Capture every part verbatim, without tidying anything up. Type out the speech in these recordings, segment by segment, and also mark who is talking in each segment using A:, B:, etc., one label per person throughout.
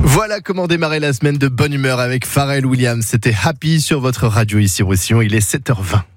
A: Voilà comment démarrer la semaine de bonne humeur avec Pharrell Williams. C'était Happy sur votre radio ici Roussillon. Il est sept heures vingt.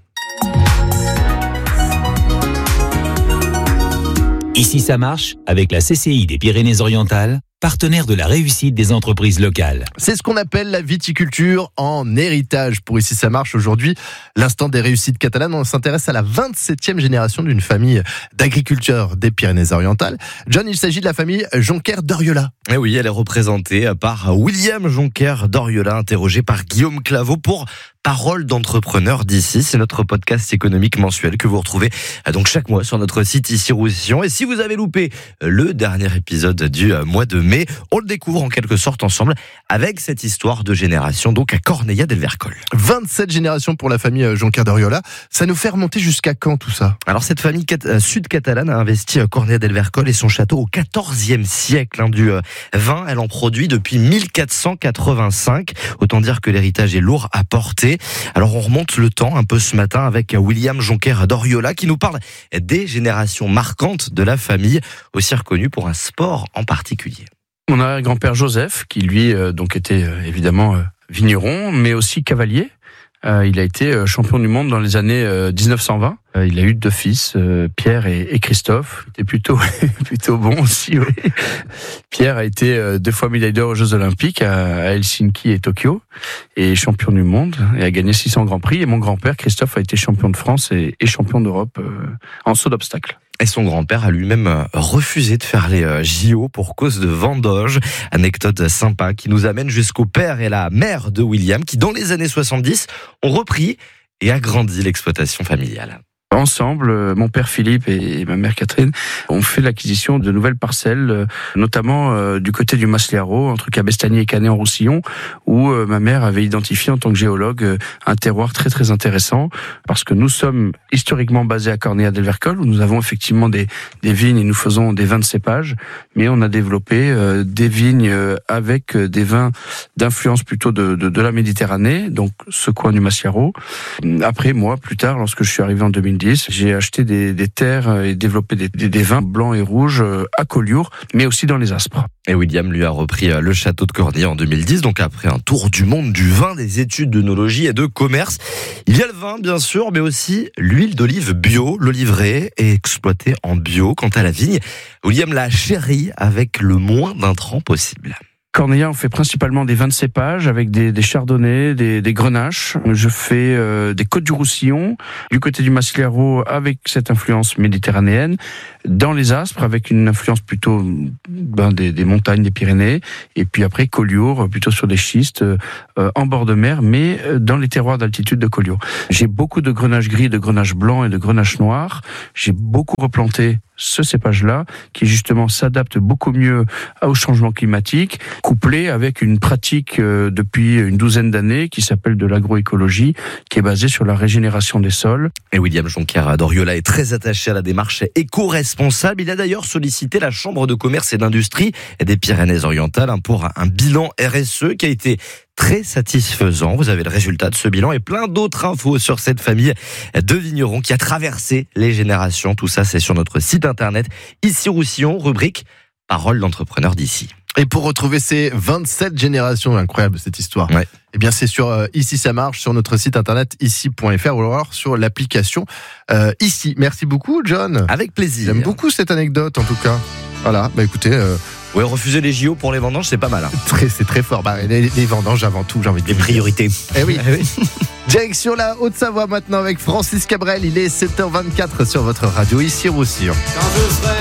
B: Ici ça marche avec la C C I des Pyrénées-Orientales, partenaire de la réussite des entreprises locales.
A: C'est ce qu'on appelle la viticulture en héritage. Pour Ici ça marche aujourd'hui, l'instant des réussites catalanes. On s'intéresse à la vingt-septième génération d'une famille d'agriculteurs des Pyrénées-Orientales. John, il s'agit de la famille Jonquer d'Oriola.
C: Eh oui, elle est représentée par William Jonquer d'Oriola, interrogé par Guillaume Claveau pour Parole d'entrepreneur d'ici. C'est notre podcast économique mensuel que vous retrouvez donc chaque mois sur notre site ici Roussillon. Et si vous avez loupé le dernier épisode du mois de mai, on le découvre en quelque sorte ensemble avec cette histoire de génération, donc à Cornellà del Vercol.
A: vingt-sept générations pour la famille Jonquer d'Oriola. Ça nous fait remonter jusqu'à quand tout ça ?
C: Alors cette famille cat- sud-catalane a investi Cornellà del Vercol et son château au quatorzième siècle. Hein, du vin, elle en produit depuis mille quatre cent quatre-vingt-cinq. Autant dire que l'héritage est lourd à porter. Alors on remonte le temps un peu ce matin avec William Jonquer d'Oriola qui nous parle des générations marquantes de la famille, aussi reconnue pour un sport en particulier.
D: Mon arrière-grand-père Joseph, qui lui euh, donc était euh, évidemment euh, vigneron, mais aussi cavalier. Euh, il a été euh, champion du monde dans les années euh, dix-neuf cent vingt. Euh, il a eu deux fils, euh, Pierre et, et Christophe. Il était plutôt plutôt bon aussi. Oui. Pierre a été euh, deux fois médaille d'or aux Jeux Olympiques à, à Helsinki et Tokyo, et champion du monde et a gagné six cents grands prix. Et mon grand-père Christophe a été champion de France et, et champion d'Europe euh, en saut d'obstacle.
C: Et son grand-père a lui-même refusé de faire les J O pour cause de vendange. Anecdote sympa qui nous amène jusqu'au père et la mère de William qui, dans les années soixante-dix, ont repris et agrandi l'exploitation familiale.
D: Ensemble, mon père Philippe et ma mère Catherine ont fait l'acquisition de nouvelles parcelles, notamment euh, du côté du Masliaro, entre Cabestany et Canet en Roussillon, où euh, ma mère avait identifié en tant que géologue euh, un terroir très très intéressant, parce que nous sommes historiquement basés à Cornellà del Vercol, où nous avons effectivement des, des vignes et nous faisons des vins de cépage, mais on a développé euh, des vignes euh, avec des vins d'influence plutôt de, de, de la Méditerranée, donc ce coin du Masliaro. Après, moi, plus tard, lorsque je suis arrivé en deux mille dix, j'ai acheté des, des terres et développé des, des, des vins blancs et rouges à Collioure, mais aussi dans les Aspres.
C: Et William lui a repris le château de Cornellà en deux mille dix, donc après un tour du monde du vin, des études d'œnologie et de commerce. Il y a le vin, bien sûr, mais aussi l'huile d'olive bio. L'olivier est exploité en bio. Quant à la vigne, William l'a chérie avec le moins d'intrants possible.
D: Cornellà, on fait principalement des vins de cépage avec des, des chardonnays, des, des grenaches. Je fais euh, des côtes du Roussillon, du côté du Masliaro avec cette influence méditerranéenne, dans les Aspres avec une influence plutôt ben, des, des montagnes des Pyrénées, et puis après Collioure, plutôt sur des schistes euh, en bord de mer, mais dans les terroirs d'altitude de Collioure. J'ai beaucoup de grenache gris, de grenache blanc et de grenache noir. J'ai beaucoup replanté ce cépage-là, qui justement s'adapte beaucoup mieux au changement climatique, couplé avec une pratique euh, depuis une douzaine d'années qui s'appelle de l'agroécologie, qui est basée sur la régénération des sols.
C: Et William Jonquer d'Oriola est très attaché à la démarche éco-responsable. Il a d'ailleurs sollicité la Chambre de commerce et d'industrie des Pyrénées-Orientales pour un bilan R S E qui a été très satisfaisant. Vous avez le résultat de ce bilan et plein d'autres infos sur cette famille de vignerons qui a traversé les générations. Tout ça, c'est sur notre site internet ici Roussillon, rubrique Parole d'entrepreneur d'ici.
A: Et pour retrouver ces vingt-sept générations, incroyable cette histoire.
C: Ouais.
A: Eh bien, c'est sur euh, Ici ça marche, sur notre site internet ici point f r ou alors sur l'application euh, Ici. Merci beaucoup, John.
C: Avec plaisir.
A: J'aime beaucoup cette anecdote, en tout cas. Voilà, bah écoutez. Euh,
C: Ouais, refuser les J O pour les vendanges, c'est pas mal. Hein.
A: Très, c'est très fort. Bah, les, les vendanges avant tout, j'ai envie de dire.
C: Les priorités.
A: Eh oui. Eh oui. Direction la Haute-Savoie maintenant avec Francis Cabrel. Il est sept heures vingt-quatre sur votre radio ici Roussillon. Quand je serai